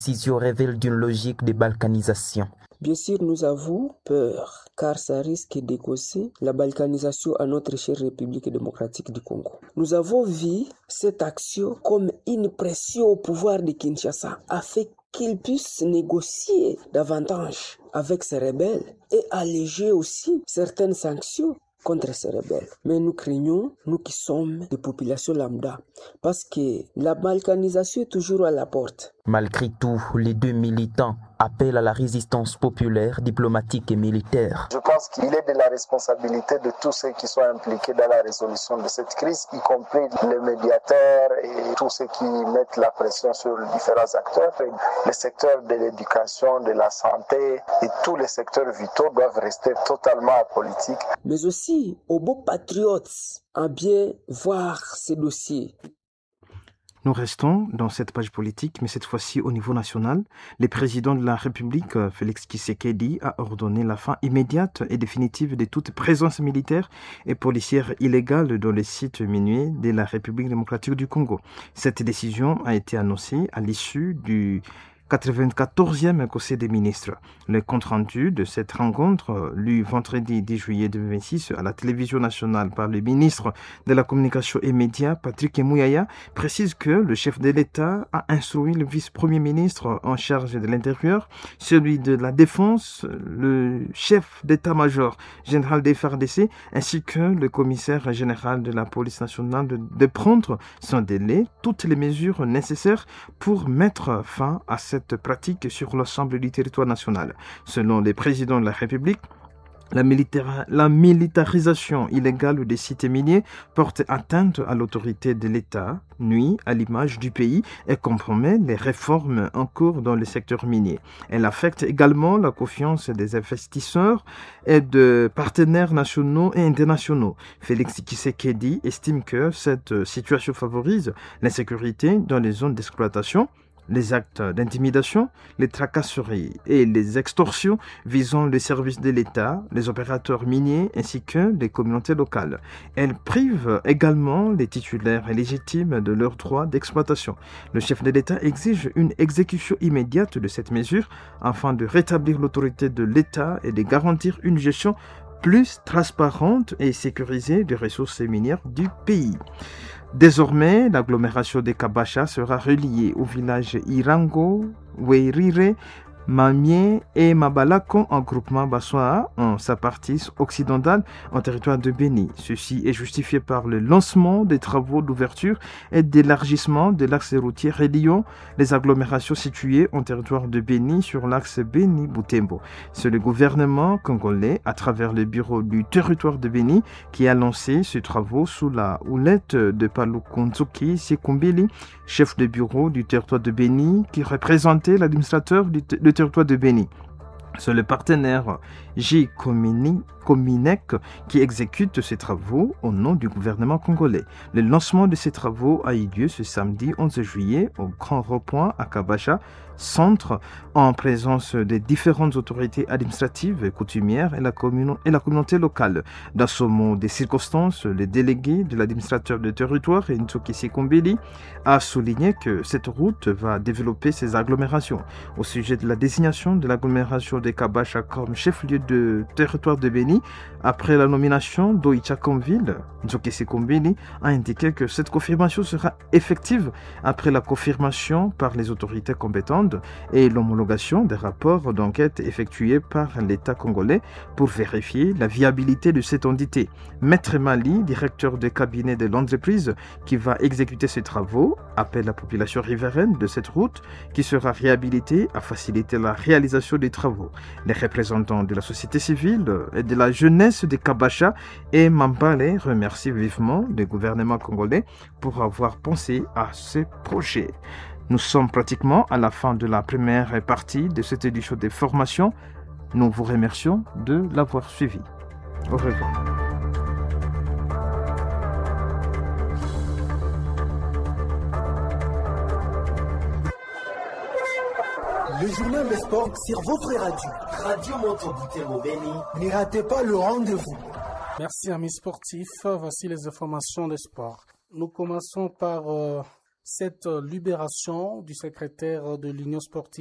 décision révèle d'une logique de balkanisation. Bien sûr, nous avons peur, car ça risque de causer la balkanisation à notre chère République démocratique du Congo. Nous avons vu cette action comme une pression au pouvoir de Kinshasa, afin qu'il puisse négocier davantage avec ces rebelles et alléger aussi certaines sanctions contre ces rebelles. Mais nous craignons, nous qui sommes des populations lambda, parce que la balkanisation est toujours à la porte. Malgré tout, les deux militants appellent à la résistance populaire, diplomatique et militaire. Je pense qu'il est de la responsabilité de tous ceux qui sont impliqués dans la résolution de cette crise, y compris les médiateurs et tous ceux qui mettent la pression sur les différents acteurs. Les secteurs de l'éducation, de la santé et tous les secteurs vitaux doivent rester totalement apolitiques. Mais aussi aux beaux patriotes à bien voir ces dossiers. Nous restons dans cette page politique, mais cette fois-ci au niveau national. Le président de la République, Félix Tshisekedi, a ordonné la fin immédiate et définitive de toute présence militaire et policière illégale dans les sites miniers de la République démocratique du Congo. Cette décision a été annoncée à l'issue du 94e Conseil des ministres. Le compte-rendu de cette rencontre, lu vendredi 10 juillet 2026 à la télévision nationale par le ministre de la Communication et Médias, Patrick Mouyaya, précise que le chef de l'État a instruit le vice-premier ministre en charge de l'Intérieur, celui de la Défense, le chef d'état-major général des FARDC, ainsi que le commissaire général de la police nationale de prendre sans délai toutes les mesures nécessaires pour mettre fin à cette pratique sur l'ensemble du territoire national. Selon le président de la République, la militarisation illégale des sites miniers porte atteinte à l'autorité de l'État, nuit à l'image du pays et compromet les réformes en cours dans le secteur minier. Elle affecte également la confiance des investisseurs et de partenaires nationaux et internationaux. Félix Tshisekedi estime que cette situation favorise l'insécurité dans les zones d'exploitation, les actes d'intimidation, les tracasseries et les extorsions visant les services de l'État, les opérateurs miniers ainsi que les communautés locales. Elle prive également les titulaires légitimes de leurs droits d'exploitation. Le chef de l'État exige une exécution immédiate de cette mesure afin de rétablir l'autorité de l'État et de garantir une gestion plus transparente et sécurisée des ressources minières du pays. Désormais, l'agglomération de Kabasha sera reliée aux villages Irango, Weirire, Mamie et Mabalako en groupement Bassoa en sa partie occidentale en territoire de Béni. Ceci est justifié par le lancement des travaux d'ouverture et d'élargissement de l'axe routier reliant les agglomérations situées en territoire de Béni sur l'axe Béni-Boutembo. C'est le gouvernement congolais, à travers le bureau du territoire de Béni, qui a lancé ces travaux sous la houlette de Palukunzuki Sekumbili, chef de bureau du territoire de Béni, qui représentait l'administrateur du territoire de Béni. C'est le partenaire J. Cominec qui exécute ces travaux au nom du gouvernement congolais. Le lancement de ces travaux a eu lieu ce samedi 11 juillet au Grand Rond-Point à Kabasha, centre, en présence des différentes autorités administratives et coutumières et la communauté locale. Dans ce mot des circonstances, le délégué de l'administrateur de territoire, Ntoki Sekumbili, a souligné que cette route va développer ces agglomérations. Au sujet de la désignation de l'agglomération de Kabasha comme chef-lieu de territoire de Béni, après la nomination d'Oicha comme ville, Ntoki Sekumbili a indiqué que cette confirmation sera effective après la confirmation par les autorités compétentes et l'homologation des rapports d'enquête effectués par l'État congolais pour vérifier la viabilité de cette entité. Maître Mali, directeur de cabinet de l'entreprise qui va exécuter ces travaux, appelle la population riveraine de cette route qui sera réhabilitée à faciliter la réalisation des travaux. Les représentants de la société civile et de la jeunesse de Kabasha et Mambale remercient vivement le gouvernement congolais pour avoir pensé à ce projet. Nous sommes pratiquement à la fin de la première partie de cette édition de formation. Nous vous remercions de l'avoir suivi. Au revoir. Le journal des sports sur votre radio. Radio Monteboutembo Béni. Ne ratez pas le rendez-vous. Merci amis sportifs. Voici les informations des sports. Nous commençons par cette libération du secrétaire de l'Union sportive